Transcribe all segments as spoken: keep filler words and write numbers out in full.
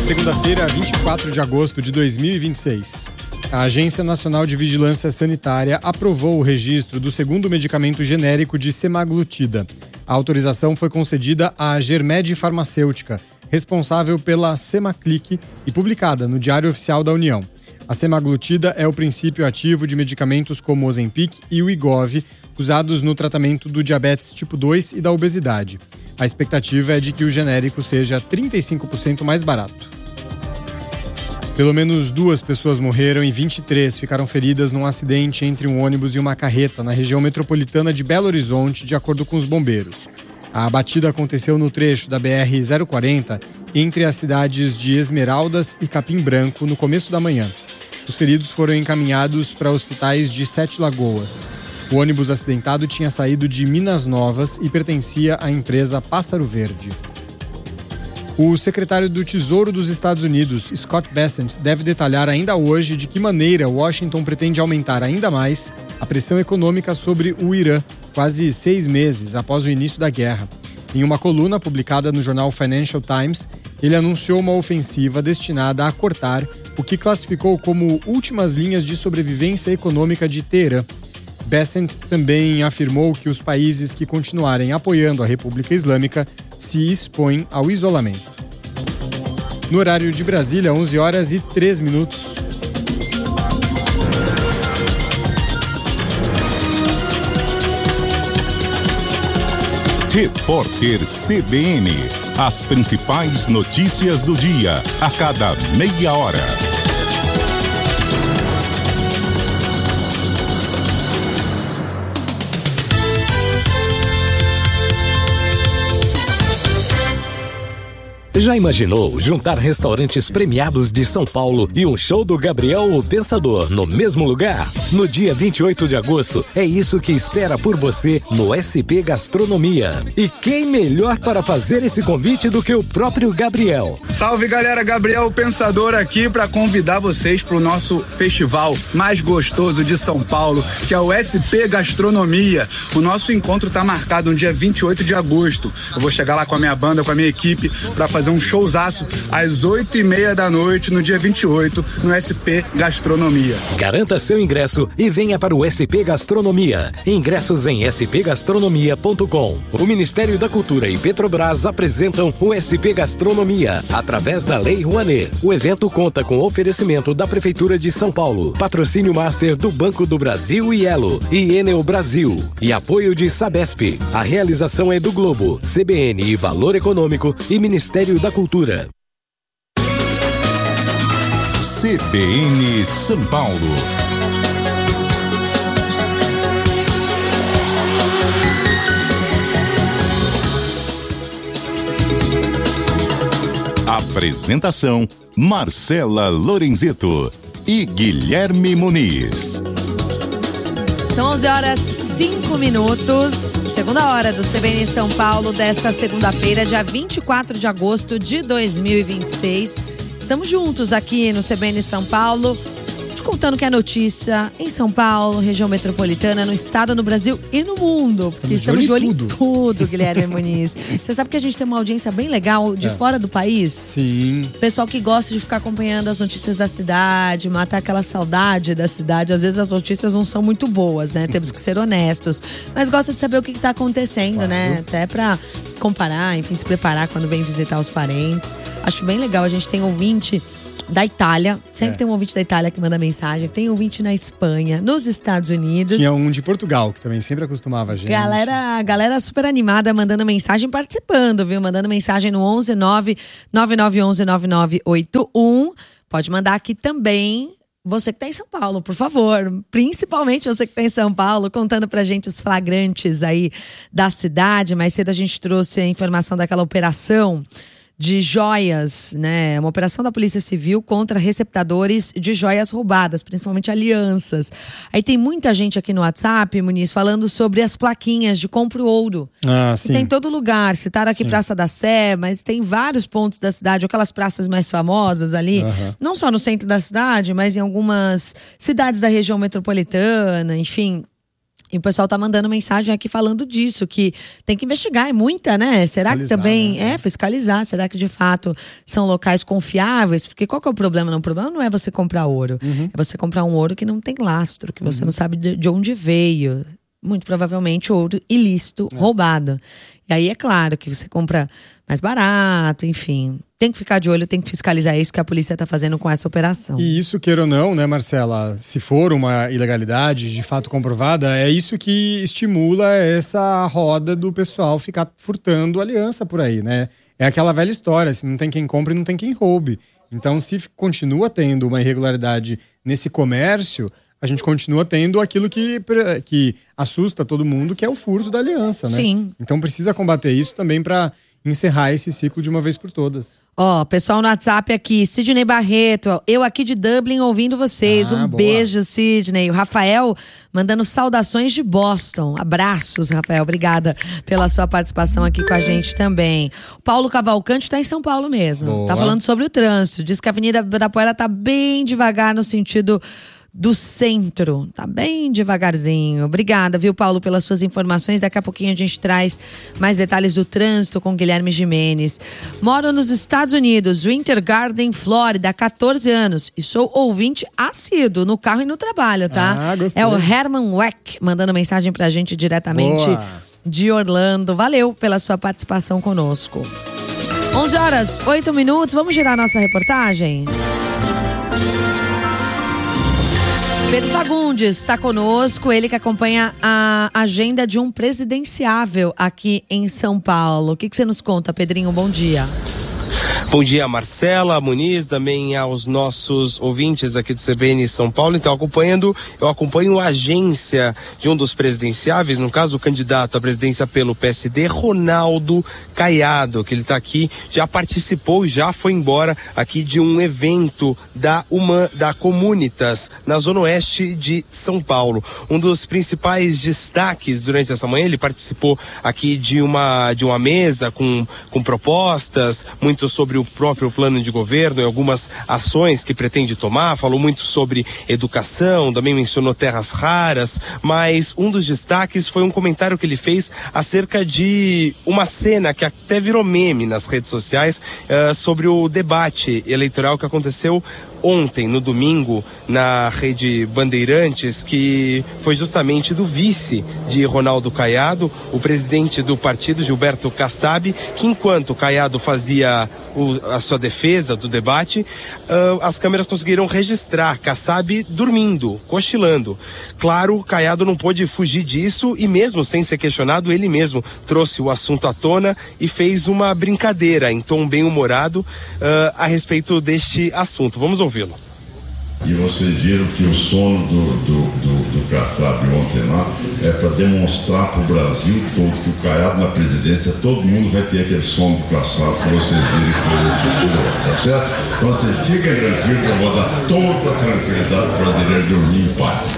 Segunda-feira, vinte e quatro de agosto de dois mil e vinte e seis. A Agência Nacional de Vigilância Sanitária aprovou o registro do segundo medicamento genérico de semaglutida. A autorização foi concedida à Germed Farmacêutica, responsável pela Semaclic e publicada no Diário Oficial da União. A semaglutida é o princípio ativo de medicamentos como o Ozempic e o Wegovy, usados no tratamento do diabetes tipo dois e da obesidade. A expectativa é de que o genérico seja trinta e cinco por cento mais barato. Pelo menos duas pessoas morreram e vinte e três ficaram feridas num acidente entre um ônibus e uma carreta na região metropolitana de Belo Horizonte, de acordo com os bombeiros. A batida aconteceu no trecho da B R zero quarenta, entre as cidades de Esmeraldas e Capim Branco, no começo da manhã. Os feridos foram encaminhados para hospitais de Sete Lagoas. O ônibus acidentado tinha saído de Minas Novas e pertencia à empresa Pássaro Verde. O secretário do Tesouro dos Estados Unidos, Scott Bessent, deve detalhar ainda hoje de que maneira Washington pretende aumentar ainda mais a pressão econômica sobre o Irã, quase seis meses após o início da guerra. Em uma coluna publicada no jornal Financial Times, ele anunciou uma ofensiva destinada a cortar o que classificou como últimas linhas de sobrevivência econômica de Teherã. Bessent também afirmou que os países que continuarem apoiando a República Islâmica se expõem ao isolamento. No horário de Brasília, onze horas e três minutos. Repórter C B N. As principais notícias do dia, a cada meia hora. Já imaginou juntar restaurantes premiados de São Paulo e um show do Gabriel o Pensador no mesmo lugar? No dia vinte e oito de agosto, é isso que espera por você no S P Gastronomia. E quem melhor para fazer esse convite do que o próprio Gabriel? Salve, galera, Gabriel o Pensador aqui para convidar vocês para o nosso festival mais gostoso de São Paulo, que é o S P Gastronomia. O nosso encontro está marcado no dia vinte e oito de agosto. Eu vou chegar lá com a minha banda, com a minha equipe, para fazer um showzaço às oito e meia da noite no dia vinte e oito no S P Gastronomia. Garanta seu ingresso e venha para o S P Gastronomia. Ingressos em s p gastronomia ponto com. O Ministério da Cultura e Petrobras apresentam o S P Gastronomia através da Lei Rouanet. O evento conta com oferecimento da Prefeitura de São Paulo, patrocínio master do Banco do Brasil e Elo e Enel Brasil e apoio de Sabesp. A realização é do Globo, C B N e Valor Econômico e Ministério da Cultura. C B N São Paulo. Apresentação: Marcela Lorenzeto e Guilherme Muniz. São onze horas e cinco minutos, segunda hora do C B N São Paulo desta segunda-feira, dia vinte e quatro de agosto de dois mil e vinte e seis. Estamos juntos aqui no C B N São Paulo, te contando que é notícia em São Paulo, região metropolitana, no estado, no Brasil e no mundo. Estamos, estamos de olho em tudo. em tudo, Guilherme Muniz. Você sabe que a gente tem uma audiência bem legal de é. fora do país? Sim. Pessoal que gosta de ficar acompanhando as notícias da cidade, matar aquela saudade da cidade. Às vezes as notícias não são muito boas, né? Temos que ser honestos. Mas gosta de saber o que está acontecendo, claro, né? Até para comparar, enfim, se preparar quando vem visitar os parentes. Acho bem legal. A gente tem ouvinte da Itália, sempre é. tem um ouvinte da Itália que manda mensagem, tem um ouvinte na Espanha, nos Estados Unidos. Tinha um de Portugal, que também sempre acostumava a gente. Galera, galera super animada, mandando mensagem, participando, viu? Mandando mensagem no onze nove nove nove um um nove nove oito um. Pode mandar aqui também. Você que tá em São Paulo, por favor, principalmente você que tá em São Paulo, contando pra gente os flagrantes aí da cidade. Mais cedo a gente trouxe a informação daquela operação de joias, né? Uma operação da Polícia Civil contra receptadores de joias roubadas, principalmente alianças. Aí tem muita gente aqui no WhatsApp, Muniz, falando sobre as plaquinhas de compra o ouro. Ah, sim. Que tem em todo lugar. Citaram aqui sim. Praça da Sé, mas tem vários pontos da cidade, aquelas praças mais famosas ali, uhum. não só no centro da cidade, mas em algumas cidades da região metropolitana, enfim. E o pessoal tá mandando mensagem aqui falando disso, que tem que investigar, é muita, né? Será que também, né? É, fiscalizar, será que de fato são locais confiáveis? Porque qual que é o problema? Não, o problema não é você comprar ouro, uhum. é você comprar um ouro que não tem lastro, que você uhum. não sabe de, de onde veio. Muito provavelmente ouro ilícito, é. roubado. E aí é claro que você compra mais barato, enfim. Tem que ficar de olho, tem que fiscalizar isso que a polícia está fazendo com essa operação. E isso, queira ou não, né, Marcela? Se for uma ilegalidade de fato comprovada, é isso que estimula essa roda do pessoal ficar furtando aliança por aí, né? É aquela velha história, se não tem quem compre, não tem quem roube. Então, se continua tendo uma irregularidade nesse comércio, a gente continua tendo aquilo que, que assusta todo mundo, que é o furto da aliança, né? Sim. Então precisa combater isso também para encerrar esse ciclo de uma vez por todas. Ó, oh, pessoal no WhatsApp aqui, Sidney Barreto, eu aqui de Dublin ouvindo vocês. Ah, um boa. Beijo, Sidney. O Rafael mandando saudações de Boston. Abraços, Rafael. Obrigada pela sua participação aqui com a gente também. O Paulo Cavalcante está em São Paulo mesmo. Boa. Tá falando sobre o trânsito. Diz que a Avenida Ibirapuera tá bem devagar no sentido do centro, tá bem devagarzinho. Obrigada, viu, Paulo, pelas suas informações. Daqui a pouquinho a gente traz mais detalhes do trânsito com Guilherme Gimenez. Moro nos Estados Unidos, Winter Garden, Flórida, há catorze anos. E sou ouvinte assíduo no carro e no trabalho, tá? Ah, gostei. É o Herman Weck, mandando mensagem pra gente diretamente Boa. de Orlando. Valeu pela sua participação conosco. onze horas, oito minutos. Vamos girar nossa reportagem? Pedro Fagundes está conosco, ele que acompanha a agenda de um presidenciável aqui em São Paulo. O que, que você nos conta, Pedrinho? Bom dia. Bom dia, Marcela, Muniz, também aos nossos ouvintes aqui do C B N São Paulo. Então, acompanhando, eu acompanho a agência de um dos presidenciáveis, no caso, o candidato à presidência pelo P S D, Ronaldo Caiado, que ele está aqui, já participou e já foi embora aqui de um evento da, Uma, da Comunitas, na Zona Oeste de São Paulo. Um dos principais destaques durante essa manhã, ele participou aqui de uma, de uma mesa com, com propostas, muito sobre o próprio plano de governo e algumas ações que pretende tomar, falou muito sobre educação, também mencionou terras raras, mas um dos destaques foi um comentário que ele fez acerca de uma cena que até virou meme nas redes sociais uh, sobre o debate eleitoral que aconteceu ontem, no domingo, na Rede Bandeirantes, que foi justamente do vice de Ronaldo Caiado, o presidente do partido, Gilberto Kassab, que enquanto Caiado fazia o, a sua defesa do debate, uh, as câmeras conseguiram registrar Kassab dormindo, cochilando. Claro, Caiado não pôde fugir disso e mesmo sem ser questionado, ele mesmo trouxe o assunto à tona e fez uma brincadeira em tom bem-humorado uh, a respeito deste assunto. Vamos ouvir. ouvi-lo. E vocês viram que o sono do, do, do, do Kassab ontem lá é para demonstrar para o Brasil todo que o Caiado na presidência, todo mundo vai ter aquele sono do Kassab para vocês virem que foi esse, tá certo? Então vocês fiquem tranquilos que eu vou dar toda a tranquilidade para o brasileiro dormir em paz.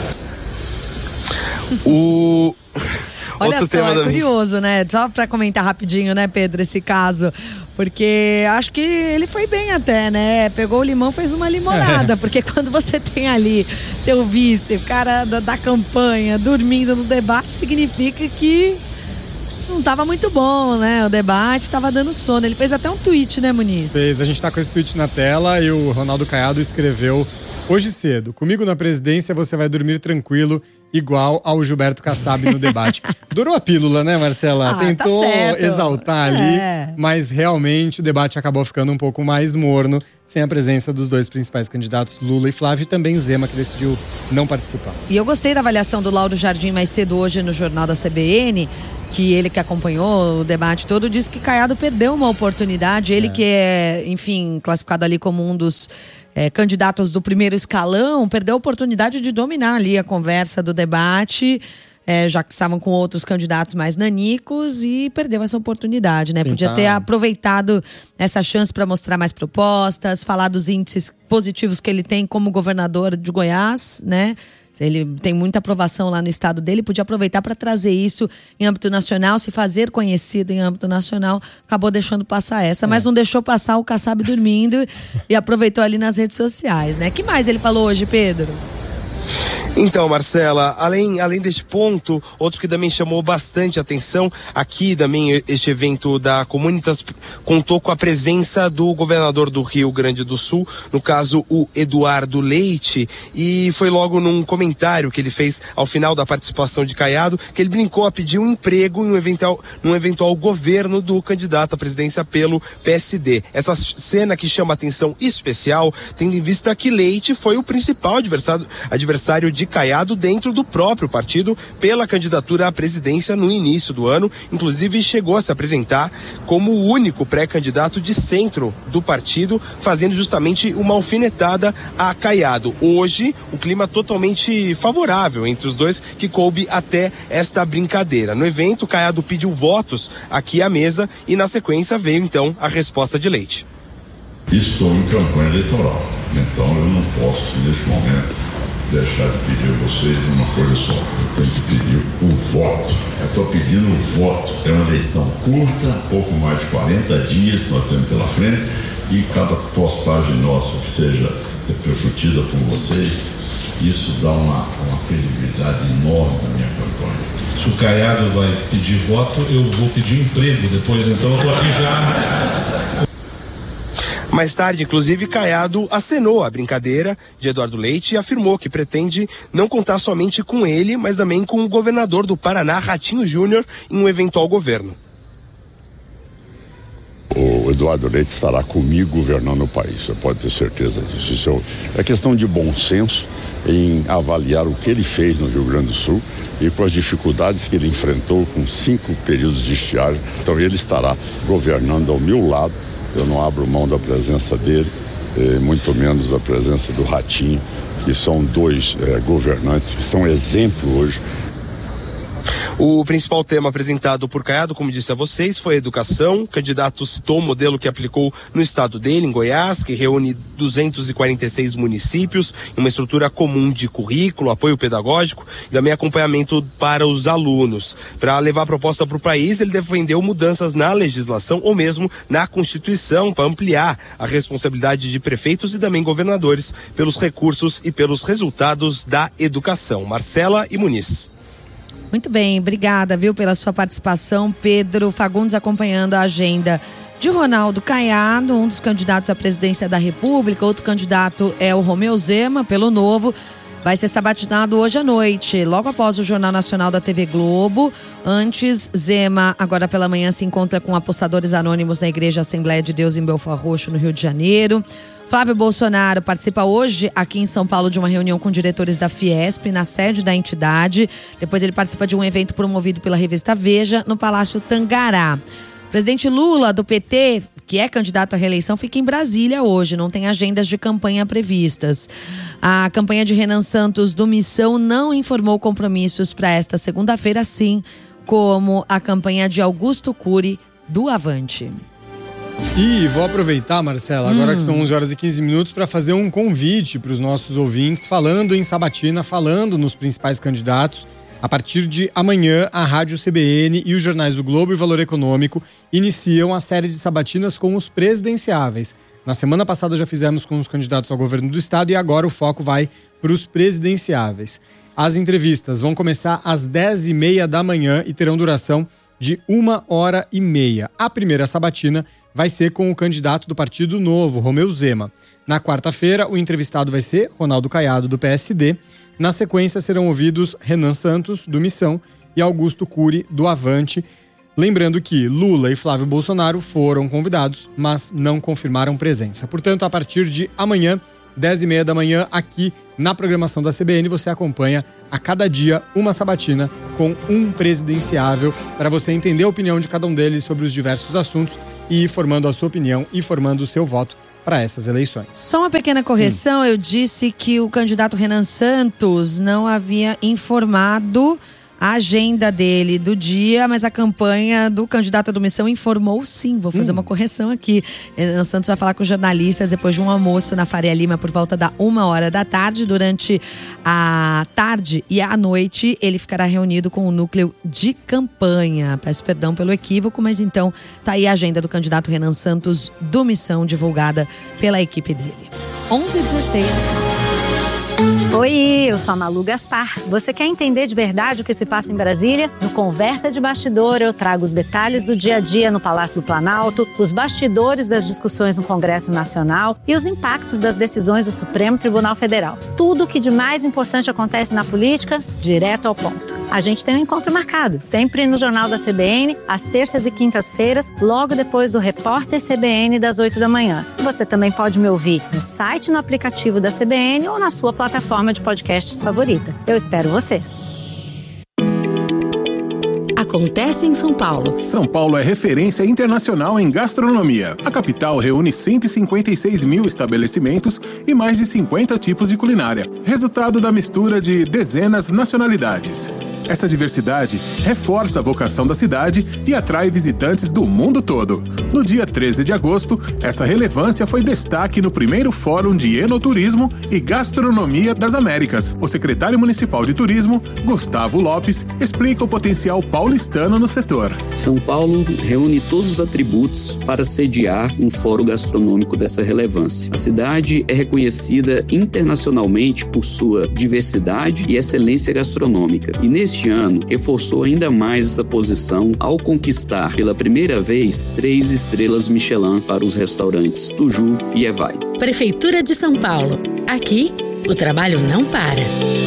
O... Olha Outro só, é curioso, né? Só para comentar rapidinho, né, Pedro, esse caso. Porque acho que ele foi bem até, né? Pegou o limão, fez uma limonada. É. Porque quando você tem ali teu vice, o cara da, da campanha, dormindo no debate, significa que não estava muito bom, né? O debate estava dando sono. Ele fez até um tweet, né, Muniz? Fez. A gente tá com esse tweet na tela e o Ronaldo Caiado escreveu: hoje cedo, comigo na presidência você vai dormir tranquilo, igual ao Gilberto Kassab no debate. Durou a pílula, né, Marcela? Ah, Tentou tá exaltar ali, é. mas realmente o debate acabou ficando um pouco mais morno, sem a presença dos dois principais candidatos, Lula e Flávio, e também Zema, que decidiu não participar. E eu gostei da avaliação do Lauro Jardim mais cedo hoje no Jornal da C B N, que ele que acompanhou o debate todo, disse que Caiado perdeu uma oportunidade. Ele é. que é, enfim, classificado ali como um dos é, candidatos do primeiro escalão, perdeu a oportunidade de dominar ali a conversa do debate, é, já que estavam com outros candidatos mais nanicos, e perdeu essa oportunidade, né? Tentar. Podia ter aproveitado essa chance para mostrar mais propostas, falar dos índices positivos que ele tem como governador de Goiás, né? Ele tem muita aprovação lá no estado dele, podia aproveitar para trazer isso em âmbito nacional, se fazer conhecido em âmbito nacional. Acabou deixando passar essa, é. mas não deixou passar o Kassab dormindo e aproveitou ali nas redes sociais, né? O que mais ele falou hoje, Pedro? Então, Marcela, além, além deste ponto, outro que também chamou bastante atenção, aqui também este evento da Comunitas contou com a presença do governador do Rio Grande do Sul, no caso o Eduardo Leite, e foi logo num comentário que ele fez ao final da participação de Caiado, que ele brincou a pedir um emprego em um eventual, num eventual governo do candidato à presidência pelo P S D. Essa cena que chama atenção especial, tendo em vista que Leite foi o principal adversário, adversário de Caiado dentro do próprio partido pela candidatura à presidência no início do ano, inclusive chegou a se apresentar como o único pré-candidato de centro do partido, fazendo justamente uma alfinetada a Caiado. Hoje, o clima totalmente favorável entre os dois, que coube até esta brincadeira. No evento, Caiado pediu votos aqui à mesa e na sequência veio então a resposta de Leite. Estou em campanha eleitoral, então eu não posso neste momento deixar de pedir a vocês uma coisa só. Eu tenho que pedir o voto. Eu estou pedindo o voto. É uma eleição curta, pouco mais de quarenta dias que nós temos pela frente, e cada postagem nossa que seja repercutida por vocês, isso dá uma, uma credibilidade enorme na minha campanha. Se o Caiado vai pedir voto, eu vou pedir emprego depois, então eu estou aqui já. Mais tarde, inclusive, Caiado acenou a brincadeira de Eduardo Leite e afirmou que pretende não contar somente com ele, mas também com o governador do Paraná, Ratinho Júnior, em um eventual governo. O Eduardo Leite estará comigo governando o país, você pode ter certeza disso. Isso é questão de bom senso em avaliar o que ele fez no Rio Grande do Sul e com as dificuldades que ele enfrentou com cinco períodos de estiagem. Então ele estará governando ao meu lado. Eu não abro mão da presença dele, eh, muito menos da presença do Ratinho, que são dois eh, governantes que são exemplo hoje. O principal tema apresentado por Caiado, como disse a vocês, foi a educação. O candidato citou o modelo que aplicou no estado dele, em Goiás, que reúne duzentos e quarenta e seis municípios, uma estrutura comum de currículo, apoio pedagógico e também acompanhamento para os alunos. Para levar a proposta para o país, ele defendeu mudanças na legislação ou mesmo na Constituição para ampliar a responsabilidade de prefeitos e também governadores pelos recursos e pelos resultados da educação. Marcela e Muniz. Muito bem, obrigada, viu, pela sua participação. Pedro Fagundes acompanhando a agenda de Ronaldo Caiado, um dos candidatos à presidência da República. Outro candidato é o Romeu Zema, pelo Novo. Vai ser sabatinado hoje à noite, logo após o Jornal Nacional da T V Globo. Antes, Zema, agora pela manhã, se encontra com apostadores anônimos na Igreja Assembleia de Deus em Belford Roxo, no Rio de Janeiro. Flávio Bolsonaro participa hoje aqui em São Paulo de uma reunião com diretores da Fiesp, na sede da entidade. Depois ele participa de um evento promovido pela revista Veja, no Palácio Tangará. O presidente Lula, do P T, que é candidato à reeleição, fica em Brasília hoje, não tem agendas de campanha previstas. A campanha de Renan Santos, do Missão, não informou compromissos para esta segunda-feira, assim como a campanha de Augusto Cury, do Avante. E vou aproveitar, Marcela, agora hum. que são onze horas e quinze minutos, para fazer um convite para os nossos ouvintes, falando em sabatina, falando nos principais candidatos. A partir de amanhã, a Rádio C B N e os jornais O Globo e Valor Econômico iniciam a série de sabatinas com os presidenciáveis. Na semana passada já fizemos com os candidatos ao governo do estado e agora o foco vai para os presidenciáveis. As entrevistas vão começar às dez e meia da manhã e terão duração de uma hora e meia. A primeira sabatina vai ser com o candidato do Partido Novo, Romeu Zema. Na quarta-feira, o entrevistado vai ser Ronaldo Caiado, do P S D. Na sequência, serão ouvidos Renan Santos, do Missão, e Augusto Cury, do Avante. Lembrando que Lula e Flávio Bolsonaro foram convidados, mas não confirmaram presença. Portanto, a partir de amanhã, dez e meia da manhã, aqui na programação da C B N, você acompanha a cada dia uma sabatina com um presidenciável para você entender a opinião de cada um deles sobre os diversos assuntos e ir formando a sua opinião e formando o seu voto para essas eleições. Só uma pequena correção, hum. eu disse que o candidato Renan Santos não havia informado a agenda dele do dia, mas a campanha do candidato do Missão informou sim. Vou fazer hum. uma correção aqui. Renan Santos vai falar com os jornalistas depois de um almoço na Faria Lima por volta da uma hora da tarde. Durante a tarde e a noite, ele ficará reunido com o núcleo de campanha. Peço perdão pelo equívoco, mas então tá aí a agenda do candidato Renan Santos do Missão, divulgada pela equipe dele. onze e dezesseis. Oi, eu sou a Malu Gaspar. Você quer entender de verdade o que se passa em Brasília? No Conversa de Bastidor eu trago os detalhes do dia a dia no Palácio do Planalto, os bastidores das discussões no Congresso Nacional e os impactos das decisões do Supremo Tribunal Federal. Tudo o que de mais importante acontece na política, direto ao ponto. A gente tem um encontro marcado, sempre no Jornal da C B N, às terças e quintas-feiras, logo depois do Repórter C B N das oito da manhã. Você também pode me ouvir no site, no aplicativo da C B N ou na sua plataforma de podcasts favorita. Eu espero você. Acontece em São Paulo. São Paulo é referência internacional em gastronomia. A capital reúne cento e cinquenta e seis mil estabelecimentos e mais de cinquenta tipos de culinária, resultado da mistura de dezenas nacionalidades. Essa diversidade reforça a vocação da cidade e atrai visitantes do mundo todo. No dia treze de agosto, essa relevância foi destaque no primeiro Fórum de Enoturismo e Gastronomia das Américas. O secretário municipal de turismo, Gustavo Lopes, explica o potencial paulistano no setor. São Paulo reúne todos os atributos para sediar um fórum gastronômico dessa relevância. A cidade é reconhecida internacionalmente por sua diversidade e excelência gastronômica. E neste ano, reforçou ainda mais essa posição ao conquistar pela primeira vez três estrelas Michelin para os restaurantes Tuju e Evai. Prefeitura de São Paulo. Aqui, o trabalho não para.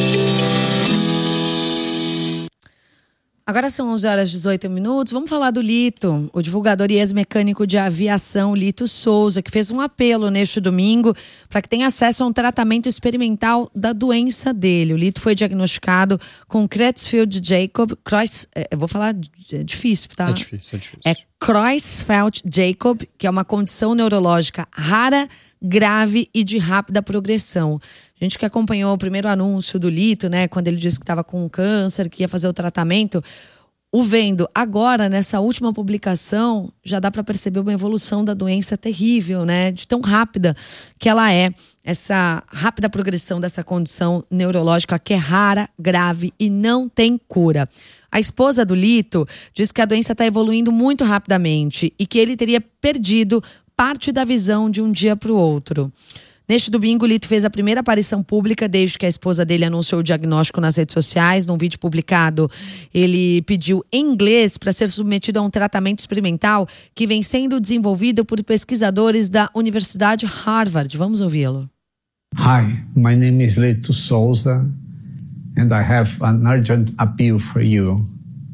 Agora são onze horas e dezoito minutos. Vamos falar do Lito, o divulgador e ex-mecânico de aviação Lito Souza, que fez um apelo neste domingo para que tenha acesso a um tratamento experimental da doença dele. O Lito foi diagnosticado com Creutzfeldt-Jakob, Kreuz, eu vou falar, é difícil, tá? É difícil, é difícil. É Creutzfeldt-Jakob, que é uma condição neurológica rara, grave e de rápida progressão. A gente que acompanhou o primeiro anúncio do Lito, né, quando ele disse que estava com câncer, que ia fazer o tratamento, o vendo agora, nessa última publicação, já dá para perceber uma evolução da doença terrível, né, de tão rápida que ela é, essa rápida progressão dessa condição neurológica que é rara, grave e não tem cura. A esposa do Lito diz que a doença está evoluindo muito rapidamente e que ele teria perdido parte da visão de um dia para o outro. Neste domingo, o Lito fez a primeira aparição pública desde que a esposa dele anunciou o diagnóstico nas redes sociais. Num vídeo publicado, ele pediu em inglês para ser submetido a um tratamento experimental que vem sendo desenvolvido por pesquisadores da Universidade Harvard. Vamos ouvi-lo. Hi, my name is Lito Souza and I have an urgent appeal for you.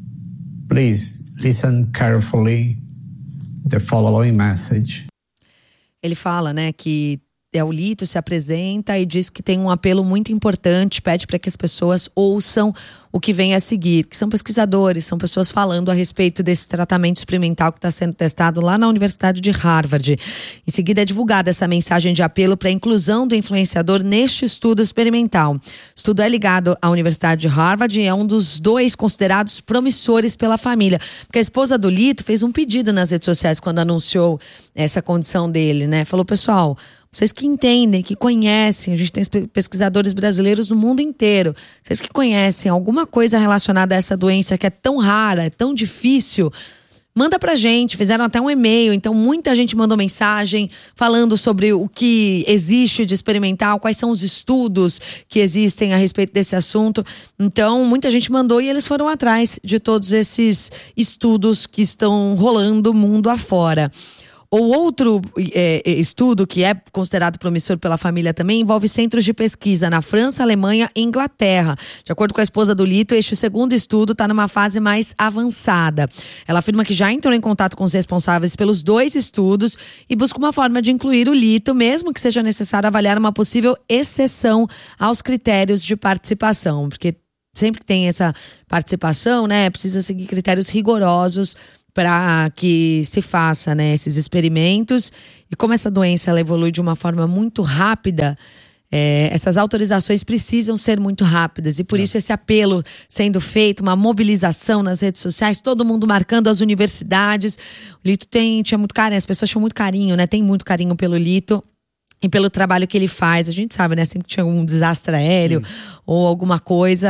Please listen carefully the following message. Ele fala, né, que é o Lito, se apresenta e diz que tem um apelo muito importante, pede para que as pessoas ouçam o que vem a seguir, que são pesquisadores, são pessoas falando a respeito desse tratamento experimental que está sendo testado lá na Universidade de Harvard. Em seguida é divulgada essa mensagem de apelo para a inclusão do influenciador neste estudo experimental. O estudo é ligado à Universidade de Harvard e é um dos dois considerados promissores pela família, porque a esposa do Lito fez um pedido nas redes sociais quando anunciou essa condição dele, né? Falou, pessoal, vocês que entendem, que conhecem, a gente tem pesquisadores brasileiros no mundo inteiro, vocês que conhecem alguma coisa relacionada a essa doença que é tão rara, é tão difícil, manda pra gente. Fizeram até um e-mail, então muita gente mandou mensagem falando sobre o que existe de experimental, quais são os estudos que existem a respeito desse assunto. Então muita gente mandou e eles foram atrás de todos esses estudos que estão rolando mundo afora. O outro é, estudo, que é considerado promissor pela família também, envolve centros de pesquisa na França, Alemanha e Inglaterra. De acordo com a esposa do Lito, este segundo estudo está numa fase mais avançada. Ela afirma que já entrou em contato com os responsáveis pelos dois estudos e busca uma forma de incluir o Lito, mesmo que seja necessário avaliar uma possível exceção aos critérios de participação. Porque sempre que tem essa participação, né, precisa seguir critérios rigorosos para que se faça, né, esses experimentos. E como essa doença ela evolui de uma forma muito rápida, é, essas autorizações precisam ser muito rápidas. E por é. isso esse apelo sendo feito, uma mobilização nas redes sociais, todo mundo marcando as universidades. O Lito tem, tinha muito carinho, as pessoas tinham muito carinho, né? Tem muito carinho pelo Lito e pelo trabalho que ele faz. A gente sabe, né? Sempre que tinha algum desastre aéreo Sim. ou alguma coisa,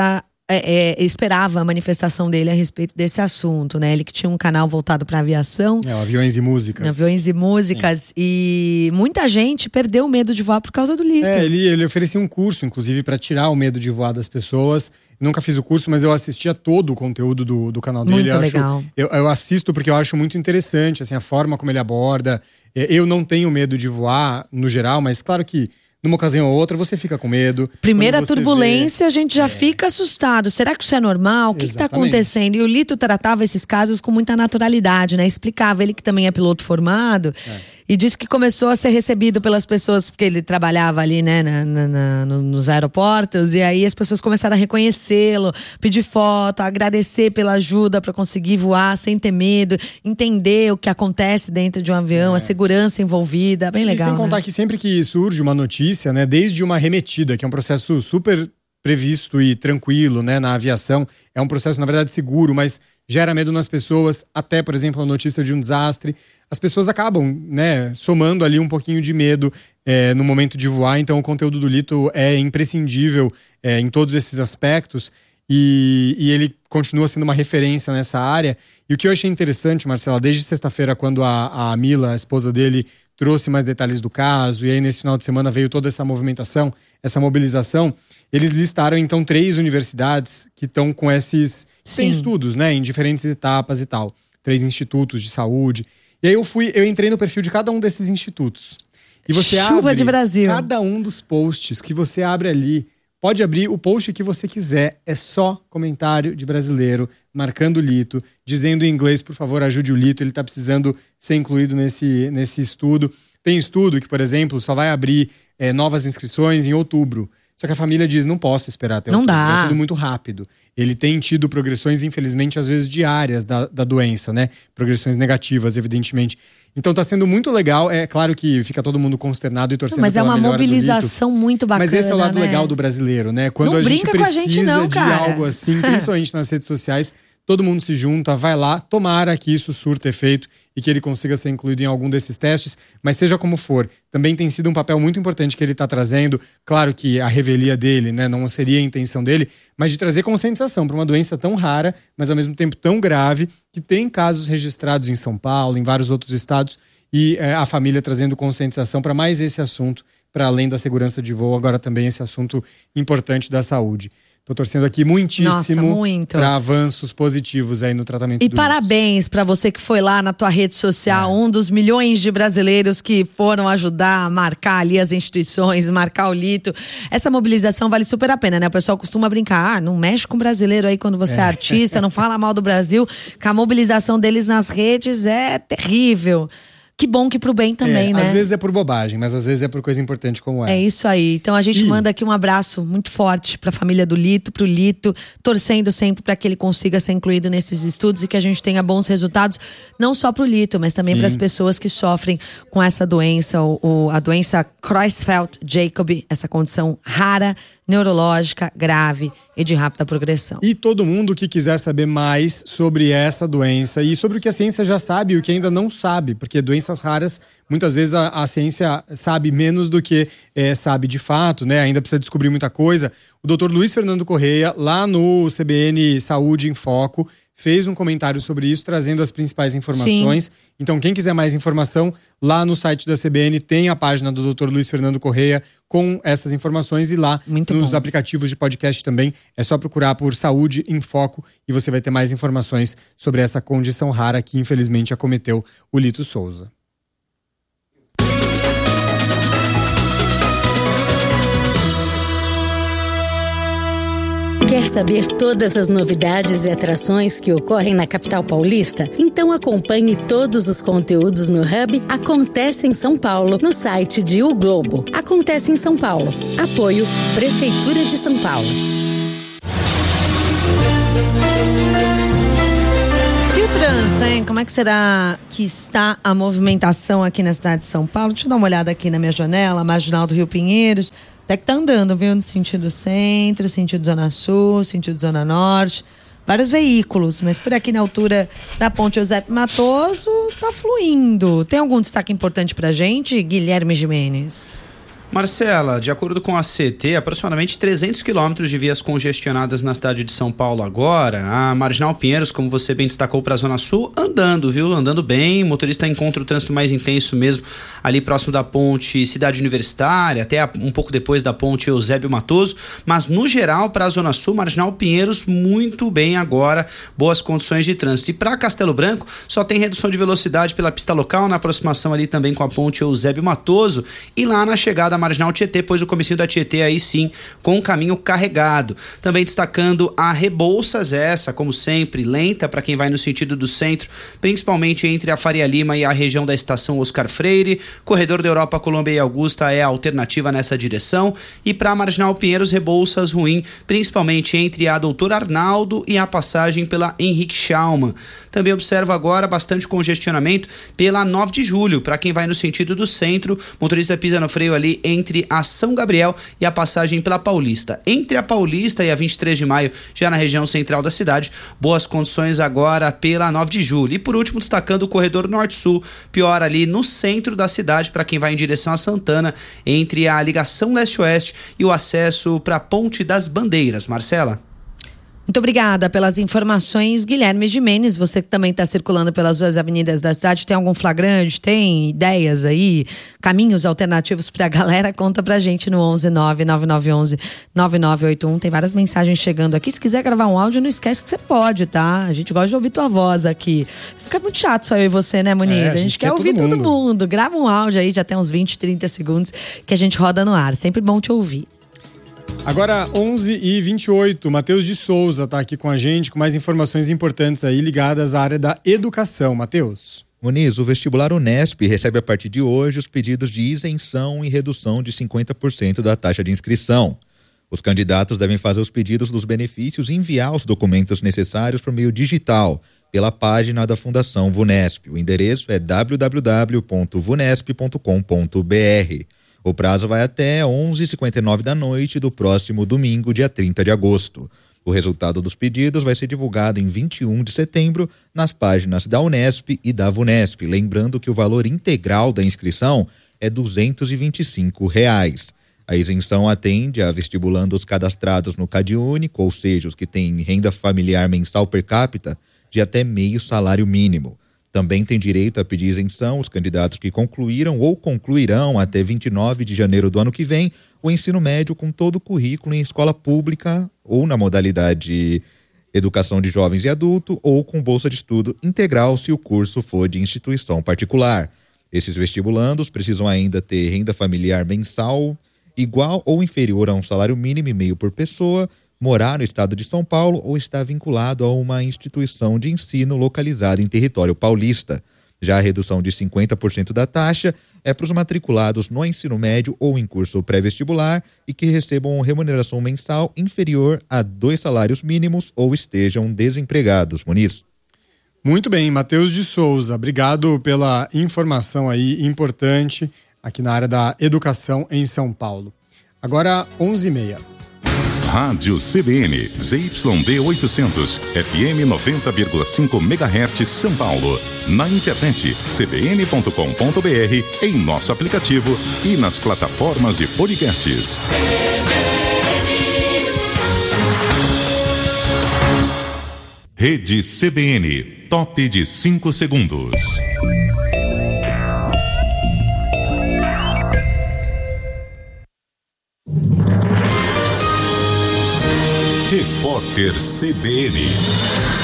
é, é, esperava a manifestação dele a respeito desse assunto, né? Ele que tinha um canal voltado para aviação. É, o Aviões e Músicas. Aviões e Músicas. Sim. E muita gente perdeu o medo de voar por causa do Lito. É, ele, ele oferecia um curso, inclusive, para tirar o medo de voar das pessoas. Nunca fiz o curso, mas eu assistia todo o conteúdo do, do canal dele. Muito eu legal. Acho, eu, eu assisto porque eu acho muito interessante, assim, a forma como ele aborda. Eu não tenho medo de voar, no geral, mas claro que numa ocasião ou outra você fica com medo. Primeira turbulência, vê... a gente já é. fica assustado. Será que isso é normal? O que está acontecendo? E o Lito tratava esses casos com muita naturalidade, né? Explicava, ele que também é piloto formado. É. E disse que começou a ser recebido pelas pessoas, porque ele trabalhava ali, né, na, na, na, nos aeroportos, e aí as pessoas começaram a reconhecê-lo, pedir foto, agradecer pela ajuda para conseguir voar sem ter medo, entender o que acontece dentro de um avião, é. a segurança envolvida, bem legal. E sem contar né? que sempre que surge uma notícia, né, desde uma arremetida, que é um processo super previsto e tranquilo, né, na aviação, é um processo, na verdade, seguro, mas gera medo nas pessoas, até, por exemplo, a notícia de um desastre. As pessoas acabam, né, somando ali um pouquinho de medo é, no momento de voar. Então, o conteúdo do Lito é imprescindível é, em todos esses aspectos e, e ele continua sendo uma referência nessa área. E o que eu achei interessante, Marcela, desde sexta-feira, quando a, a Mila, a esposa dele, trouxe mais detalhes do caso, e aí nesse final de semana veio toda essa movimentação, essa mobilização, eles listaram então três universidades que estão com esses tem estudos, né, em diferentes etapas e tal, três institutos de saúde. E aí eu fui, eu entrei no perfil de cada um desses institutos. E você Chuva abre de Brasil. Cada um dos posts que você abre ali, pode abrir o post que você quiser, é só comentário de brasileiro, marcando o Lito, dizendo em inglês, por favor, ajude o Lito, ele está precisando ser incluído nesse, nesse estudo. Tem estudo que, por exemplo, só vai abrir é, novas inscrições em outubro. Só que a família diz, não posso esperar até não outubro, dá. é tudo muito rápido. Ele tem tido progressões, infelizmente, às vezes diárias da, da doença, né? Progressões negativas, evidentemente. Então tá sendo muito legal. É claro que fica todo mundo consternado e torcendo não, mas pela é uma melhora mobilização do Lito. muito bacana, Mas esse é o lado né? legal do brasileiro, né? Quando não a gente brinca precisa com a gente não, de cara. algo assim, principalmente nas redes sociais, todo mundo se junta, vai lá, tomara que isso surta efeito e que ele consiga ser incluído em algum desses testes, mas seja como for, também tem sido um papel muito importante que ele está trazendo. Claro que a revelia dele, né, não seria a intenção dele, mas de trazer conscientização para uma doença tão rara, mas ao mesmo tempo tão grave, que tem casos registrados em São Paulo, em vários outros estados, e é, a família trazendo conscientização para mais esse assunto, para além da segurança de voo, agora também esse assunto importante da saúde. Tô torcendo aqui muitíssimo para avanços positivos aí no tratamento e do parabéns para você que foi lá na tua rede social, é. um dos milhões de brasileiros que foram ajudar a marcar ali as instituições, marcar o Lito. Essa mobilização vale super a pena, né? O pessoal costuma brincar, ah, não mexe com brasileiro aí quando você é, é artista, não fala mal do Brasil, que a mobilização deles nas redes é terrível. Que bom que pro bem também, é, né? Às vezes é por bobagem, mas às vezes é por coisa importante como essa. É isso aí. Então a gente e... manda aqui um abraço muito forte pra família do Lito, pro Lito, torcendo sempre para que ele consiga ser incluído nesses estudos e que a gente tenha bons resultados, não só pro Lito, mas também para as pessoas que sofrem com essa doença, o, o, a doença Creutzfeldt-Jakob, essa condição rara, neurológica, grave e de rápida progressão. E todo mundo que quiser saber mais sobre essa doença e sobre o que a ciência já sabe e o que ainda não sabe, porque doenças raras, muitas vezes a, a ciência sabe menos do que é, sabe de fato, né? Ainda precisa descobrir muita coisa. O doutor Luiz Fernando Correia, lá no C B N Saúde em Foco, fez um comentário sobre isso, trazendo as principais informações. Sim. Então, quem quiser mais informação, lá no site da C B N tem a página do doutor Luiz Fernando Correia com essas informações e lá Muito nos bom. aplicativos de podcast também é só procurar por Saúde em Foco e você vai ter mais informações sobre essa condição rara que infelizmente acometeu o Lito Souza. Quer saber todas as novidades e atrações que ocorrem na capital paulista? Então acompanhe todos os conteúdos no Hub Acontece em São Paulo, no site de O Globo. Acontece em São Paulo. Apoio Prefeitura de São Paulo. E o trânsito, hein? Como é que será que está a movimentação aqui na cidade de São Paulo? Deixa eu dar uma olhada aqui na minha janela, marginal do Rio Pinheiros. Até que tá andando, viu? No sentido centro, sentido zona sul, sentido zona norte. Vários veículos, mas por aqui na altura da Ponte Eusébio Matoso tá fluindo. Tem algum destaque importante pra gente, Guilherme Gimenez? Marcela, de acordo com a C T, aproximadamente trezentos quilômetros de vias congestionadas na cidade de São Paulo agora. A Marginal Pinheiros, como você bem destacou, para a Zona Sul, andando, viu? Andando bem. O motorista encontra o trânsito mais intenso mesmo ali próximo da ponte Cidade Universitária, até um pouco depois da ponte Eusébio Matoso. Mas, no geral, para a Zona Sul, Marginal Pinheiros, muito bem agora. Boas condições de trânsito. E para Castelo Branco, só tem redução de velocidade pela pista local, na aproximação ali também com a ponte Eusébio Matoso. E lá na chegada Marginal Tietê, pois o comecinho da Tietê aí sim, com o caminho carregado. Também destacando a Rebouças, essa, como sempre, lenta para quem vai no sentido do centro, principalmente entre a Faria Lima e a região da estação Oscar Freire. Corredor da Europa, Colômbia e Augusta é a alternativa nessa direção. E para a Marginal Pinheiros, Rebouças ruim, principalmente entre a Doutor Arnaldo e a passagem pela Henrique Schaumann. Também observa agora bastante congestionamento pela nove de julho, para quem vai no sentido do centro, motorista pisa no freio ali entre a São Gabriel e a passagem pela Paulista. Entre a Paulista e a vinte e três de maio, já na região central da cidade, boas condições agora pela nove de julho. E por último, destacando o corredor norte-sul, pior ali no centro da cidade, para quem vai em direção a Santana, entre a ligação leste-oeste e o acesso para a Ponte das Bandeiras. Marcela? Muito obrigada pelas informações, Guilherme Gimenez. Você que também está circulando pelas duas avenidas da cidade, tem algum flagrante? Tem ideias aí? Caminhos alternativos para a galera? Conta pra gente no onze nove nove nove um um nove nove oito um. Tem várias mensagens chegando aqui. Se quiser gravar um áudio, não esquece que você pode, tá? A gente gosta de ouvir tua voz aqui. Fica muito chato só eu e você, né, Muniz? É, a, gente a gente quer, quer ouvir todo mundo. todo mundo. Grava um áudio aí, já tem uns vinte, trinta segundos que a gente roda no ar. Sempre bom te ouvir. Agora, onze e vinte e oito, Matheus de Souza está aqui com a gente, com mais informações importantes aí ligadas à área da educação. Matheus. Muniz, o vestibular Unesp recebe a partir de hoje os pedidos de isenção e redução de cinquenta por cento da taxa de inscrição. Os candidatos devem fazer os pedidos dos benefícios e enviar os documentos necessários por meio digital, pela página da Fundação Vunesp. O endereço é w w w ponto vunesp ponto com ponto b r. O prazo vai até onze e cinquenta e nove da noite do próximo domingo, dia trinta de agosto. O resultado dos pedidos vai ser divulgado em vinte e um de setembro nas páginas da Unesp e da Vunesp. Lembrando que o valor integral da inscrição é duzentos e vinte e cinco reais. A isenção atende a vestibulandos cadastrados no CadÚnico, ou seja, os que têm renda familiar mensal per capita de até meio salário mínimo. Também tem direito a pedir isenção os candidatos que concluíram ou concluirão até vinte e nove de janeiro do ano que vem o ensino médio com todo o currículo em escola pública ou na modalidade educação de jovens e adulto ou com bolsa de estudo integral se o curso for de instituição particular. Esses vestibulandos precisam ainda ter renda familiar mensal igual ou inferior a um salário mínimo e meio por pessoa, morar no estado de São Paulo ou estar vinculado a uma instituição de ensino localizada em território paulista. Já a redução de cinquenta por cento da taxa é para os matriculados no ensino médio ou em curso pré-vestibular e que recebam remuneração mensal inferior a dois salários mínimos ou estejam desempregados. Muniz. Muito bem, Matheus de Souza, obrigado pela informação aí importante aqui na área da educação em São Paulo. Agora, onze e meia. Rádio C B N, Z Y D oitocentos, F M noventa vírgula cinco megahertz São Paulo. Na internet, c b n ponto com ponto b r, em nosso aplicativo e nas plataformas de podcasts. Rede C B N, top de cinco segundos. Repórter C B N.